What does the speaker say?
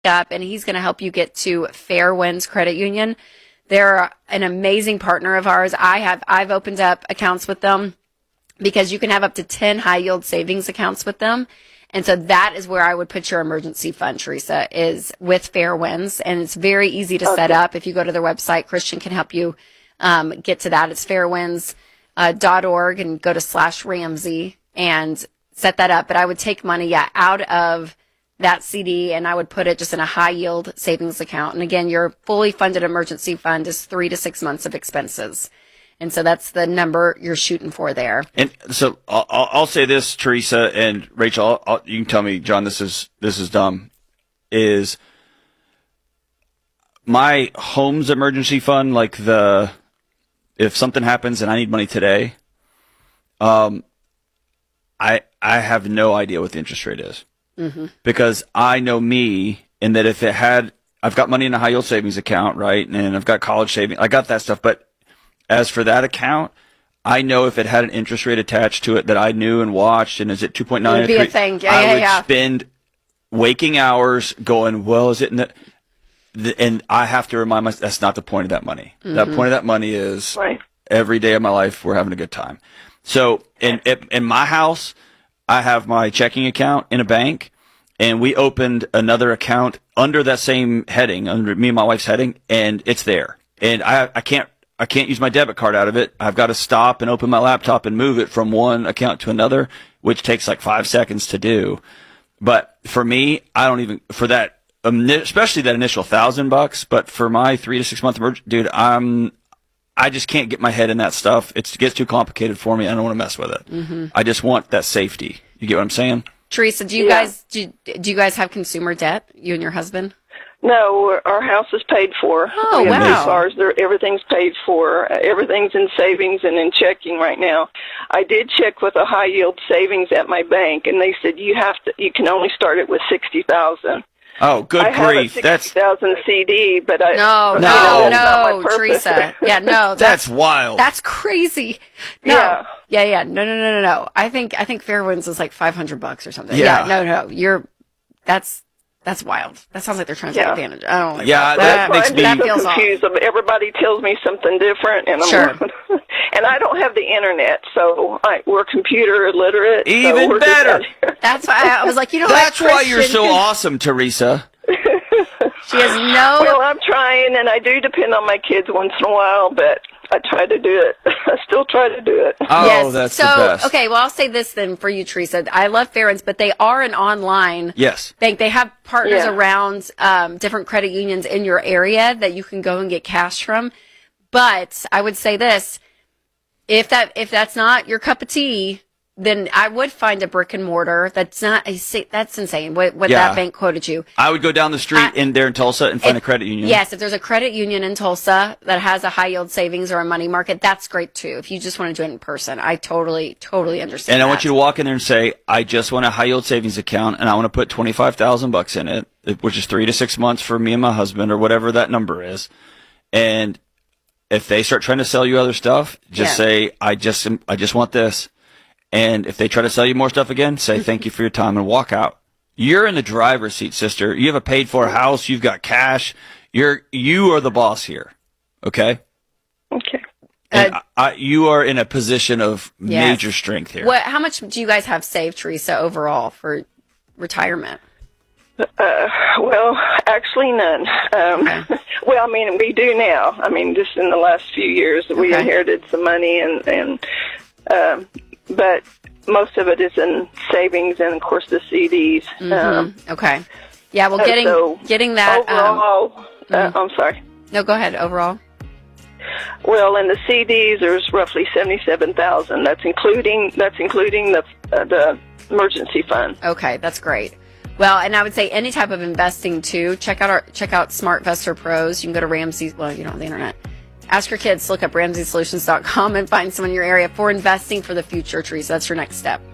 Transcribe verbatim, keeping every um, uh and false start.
up, and he's going to help you get to Fairwinds Credit Union. They're an amazing partner of ours. I have, I've opened up accounts with them because you can have up to ten high yield savings accounts with them. And so that is where I would put your emergency fund, Teresa, is with Fairwinds. And it's very easy to okay. set up. If you go to their website, Christian can help you um, get to that. It's fairwinds dot org uh, and go to slash Ramsey and set that up. But I would take money yeah, out of that C D and I would put it just in a high yield savings account. And again, your fully funded emergency fund is three to six months of expenses. And so that's the number you're shooting for there. And so I'll, I'll say this, Teresa and Rachel, I'll, you can tell me, John, this is this is dumb, is my home's emergency fund, like the, if something happens and I need money today, um, I I have no idea what the interest rate is. Mm-hmm. Because I know me, and that if it had, I've got money in a high yield savings account, right? And I've got college savings, I got that stuff, but as for that account, I know if it had an interest rate attached to it that I knew and watched, and is it two point nine? It would be a thing. Yeah, I yeah, would yeah. spend waking hours going, well, is it in the, the, and I have to remind myself, that's not the point of that money. Mm-hmm. That point of that money is right. Every day of my life, we're having a good time. So in, in my house, I have my checking account in a bank, and we opened another account under that same heading, under me and my wife's heading, and it's there. And I, I can't, I can't use my debit card out of it. I've got to stop and open my laptop and move it from one account to another, which takes like five seconds to do. But for me, I don't even, for that, especially that initial thousand bucks, but for my three to six month emergency, dude, I'm, I just can't get my head in that stuff. It's, it gets too complicated for me. I don't want to mess with it. Mm-hmm. I just want that safety. You get what I'm saying? Teresa, do you yeah. guys, do, do you guys have consumer debt, you and your husband? No, our house is paid for. Oh, we have wow. ours. Everything's paid for. Everything's in savings and in checking right now. I did check with a high yield savings at my bank, and they said you have to. You can only start it with sixty thousand. Oh, good I grief! have a That's sixty thousand C D, but I no, no, no, no, Teresa. Yeah, no, that's, that's wild. That's crazy. No, yeah, yeah, yeah. No, no, no, no, no. I think I think Fairwinds is like five hundred bucks or something. Yeah. yeah, no, no. You're that's. That's wild. That sounds like they're trying to take yeah. advantage. I don't like yeah, that. that, that makes me I'm feels confused. Off. Everybody tells me something different, and I'm sure. and I don't have the internet, so I, we're computer illiterate. Even so better. That's why I was like, you know, that's like why you're so awesome, Teresa. She has no. Well, I'm trying, and I do depend on my kids once in a while, but I try to do it. I still try to do it. Oh, yes. that's so, the best. Okay, well, I'll say this then for you, Teresa. I love Fairwinds, but they are an online yes. bank. They have partners yeah. around um, different credit unions in your area that you can go and get cash from. But I would say this: if that if that's not your cup of tea, then I would find a brick and mortar. That's not a, that's insane. What what Yeah. that bank quoted you. I would go down the street I- in there in Tulsa and find If- a credit union. Yes, if there's a credit union in Tulsa that has a high yield savings or a money market, that's great too. If you just want to do it in person, I totally, totally understand. And I that. want you to walk in there and say, I just want a high yield savings account, and I want to put twenty-five thousand bucks in it, which is three to six months for me and my husband, or whatever that number is. And if they start trying to sell you other stuff, just Yeah. say, I just, I just want this. And if they try to sell you more stuff again, say thank you for your time and walk out. You're in the driver's seat, sister. You have a paid for house. You've got cash. You're, you are the boss here. Okay? Okay. And Uh, I, I, you are in a position of Yes. major strength here. What? How much do you guys have saved, Teresa, overall for retirement? Uh, well, actually none. Um, Okay. Well, I mean, we do now. I mean, just in the last few years, we Okay. inherited some money, and, and um, but most of it is in savings and, of course, the C Ds. Mm-hmm. Um, okay. Yeah. Well, uh, getting so getting that. Um, overall, uh, mhm. I'm sorry. no, go ahead. Overall. Well, in the C Ds, there's roughly seventy-seven thousand. That's including that's including the uh, the emergency fund. Okay, that's great. Well, and I would say any type of investing too. Check out our check out SmartVestor Pros. You can go to Ramsey. Well, you don't have the internet. Ask your kids. Look up Ramsey Solutions dot com and find someone in your area for investing for the future, Teresa. That's your next step.